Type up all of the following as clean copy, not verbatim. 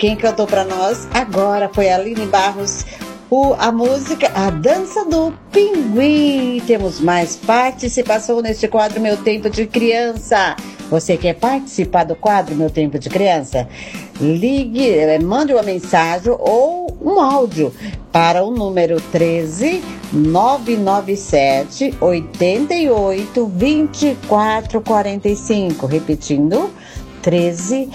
quem cantou para nós agora foi a Aline Barros, a música A Dança do Pinguim. Temos mais participação neste quadro Meu Tempo de Criança. Você quer participar do quadro Meu Tempo de Criança? Ligue, mande uma mensagem ou um áudio para o número 13 997 88 24 45. Repetindo, 13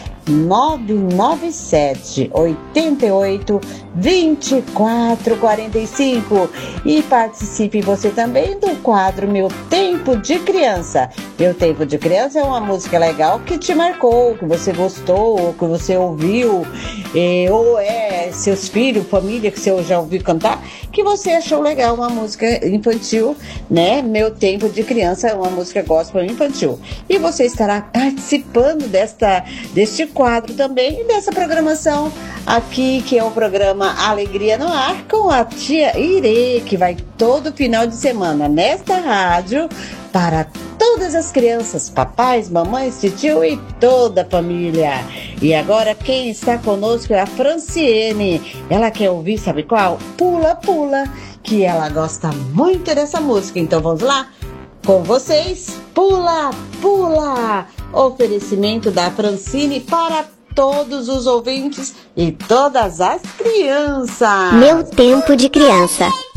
997 88 24 45. E participe você também do quadro Meu Tempo de Criança. Meu Tempo de Criança é uma música legal que te marcou, que você gostou, que você ouviu, ou seus filhos, família que você já ouviu cantar, que você achou legal, uma música infantil, né? Meu Tempo de Criança é uma música gospel infantil. E você estará participando deste quadro também e dessa programação aqui, que é o programa Alegria no Ar, com a tia Irê, que vai todo final de semana nesta rádio para todas as crianças, papais, mamães, tio e toda a família. E agora quem está conosco é a Franciene. Ela quer ouvir, sabe qual? Pula, Pula, que ela gosta muito dessa música. Então vamos lá? Com vocês, Pula, Pula! Oferecimento da Francine para todos os ouvintes e todas as crianças. Meu Tempo de Criança.